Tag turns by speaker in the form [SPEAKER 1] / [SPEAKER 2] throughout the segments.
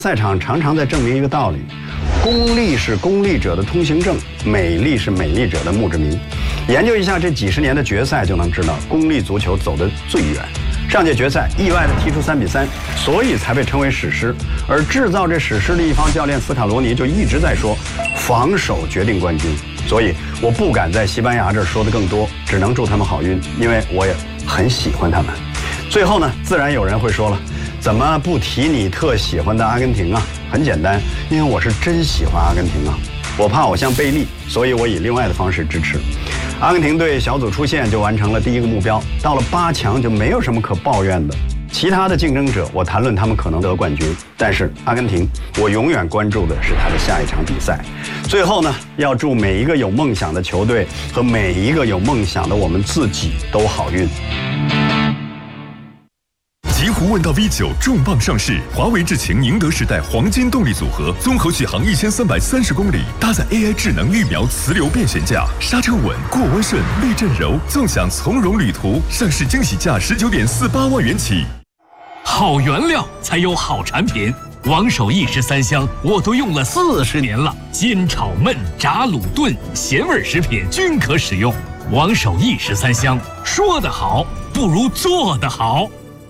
[SPEAKER 1] 赛场常常在证明一个道理：功利是功利者的通行证，美丽是美丽者的墓志铭。研究一下这几十年的决赛，就能知道功利足球走得最远。上届决赛意外地踢出3-3，所以才被称为史诗。而制造这史诗的一方教练斯卡罗尼就一直在说，防守决定冠军。所以我不敢在西班牙这儿说的更多，只能祝他们好运，因为我也很喜欢他们。最后呢，自然有人会说了，怎么不提你特喜欢的阿根廷啊？很简单，因为我是真喜欢阿根廷啊。我怕偶像贝利，所以我以另外的方式支持。阿根廷队小组出线就完成了第一个目标，到了8强就没有什么可抱怨的。其他的竞争者，我谈论他们可能得冠军，但是阿根廷，我永远关注的是他的下一场比赛。最后呢，要祝每一个有梦想的球队和每一个有梦想的我们自己都好运。
[SPEAKER 2] 极狐问道 V9 重磅上市，华为智擎宁德时代黄金动力组合，综合续航1330公里，搭载 AI 智能预瞄磁流变悬架，刹车稳，过弯顺，避震柔，纵享从容旅途。上市惊喜价19.48万元起。
[SPEAKER 3] 好原料才有好产品，王守义13香我都用了40年了，煎炒焖炸卤炖咸味食品均可使用。王守义13香，说得好不如做得好。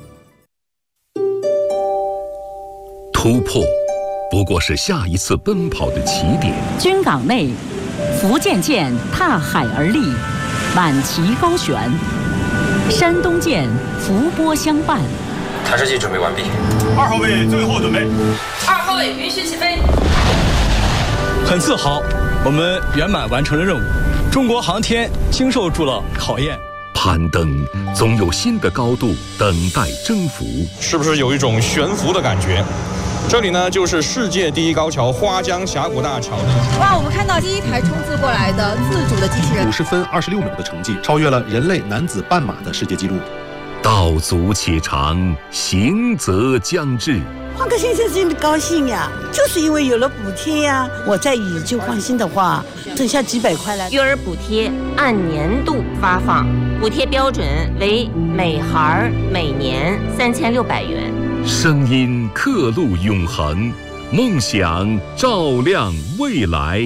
[SPEAKER 4] 突破不过是下一次奔跑的起点。
[SPEAKER 5] 军港内，福建舰踏海而立，满旗高悬；山东舰伏波相伴。
[SPEAKER 6] 探视器准备完毕。
[SPEAKER 2] 2号位最后准备。
[SPEAKER 7] 2号位允许起飞。
[SPEAKER 8] 很自豪，我们圆满完成了任务。中国航天经受住了考验。
[SPEAKER 4] 攀登总有新的高度等待征服。
[SPEAKER 9] 是不是有一种悬浮的感觉？这里呢，就是世界第一高桥花江峡谷大桥。
[SPEAKER 7] 哇，我们看到第一台冲刺过来的自主的机器人
[SPEAKER 10] ，50分26秒的成绩，超越了人类男子半马的世界纪录。
[SPEAKER 4] 道阻且长，行则将至。
[SPEAKER 11] 换个先生真的高兴呀，就是因为有了补贴呀。我再以旧换新的话，剩下几百块了。
[SPEAKER 12] 育儿补贴按年度发放，补贴标准为每孩每年3600元。
[SPEAKER 4] 声音刻录永恒，梦想照亮未来。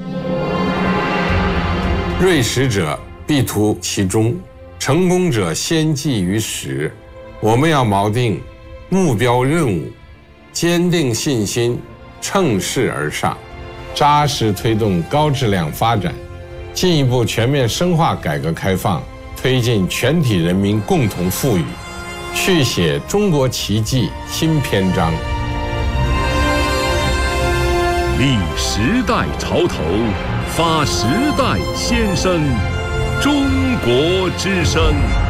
[SPEAKER 13] 锐识者必图其中，成功者先记于始。我们要锚定目标任务，坚定信心，乘势而上，扎实推动高质量发展，进一步全面深化改革开放，推进全体人民共同富裕，续写中国奇迹新篇章。
[SPEAKER 4] 立时代潮头，发时代先声，中国之声。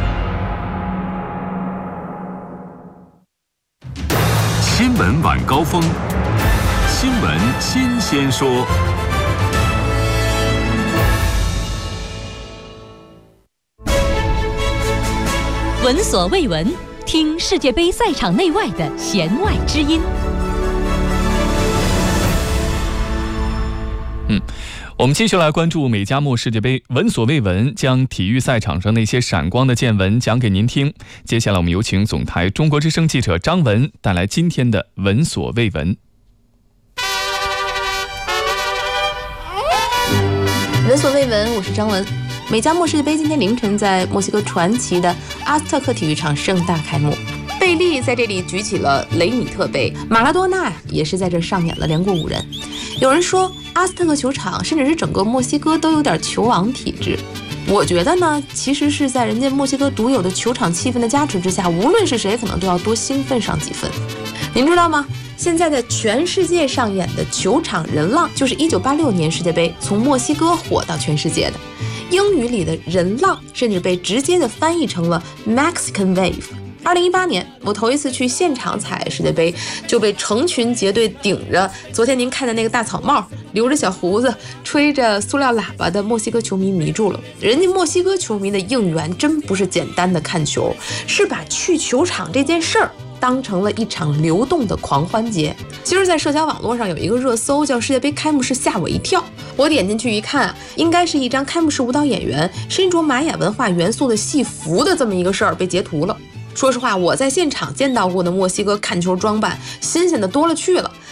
[SPEAKER 4] 新闻晚高峰，新闻新鲜说。
[SPEAKER 5] 闻所未闻，听世界杯赛场内外的弦外之音。
[SPEAKER 14] 我们继续来关注美加墨世界杯，闻所未闻，将体育赛场上那些闪光的见闻讲给您听。接下来我们有请总台中国之声记者张文带来今天的闻所未闻。
[SPEAKER 15] 闻所未闻，我是张文。美加墨世界杯今天凌晨在墨西哥传奇的阿斯特克体育场盛大开幕，贝利在这里举起了雷米特杯，马拉多纳也是在这上演了连过5人。有人说阿斯特克球场甚至是整个墨西哥都有点球王体质，我觉得呢，其实是在人家墨西哥独有的球场气氛的加持之下，无论是谁可能都要多兴奋上几分。您知道吗？现在在全世界上演的球场人浪，就是1986年世界杯从墨西哥火到全世界的。英语里的人浪甚至被直接的翻译成了 Mexican Wave。2018年，我头一次去现场踩世界杯，就被成群结队顶着昨天您看的那个大草帽，留着小胡子，吹着塑料喇叭的墨西哥球迷迷住了。人家墨西哥球迷的应援真不是简单的看球，是把去球场这件事儿当成了一场流动的狂欢节。其实在社交网络上有一个热搜叫世界杯开幕式吓我一跳，我点进去一看，应该是一张开幕式舞蹈演员身着玛雅文化元素的戏服的这么一个事儿被截图了。 说实话，我在现场见到过的墨西哥看球装扮新鲜的多了去了。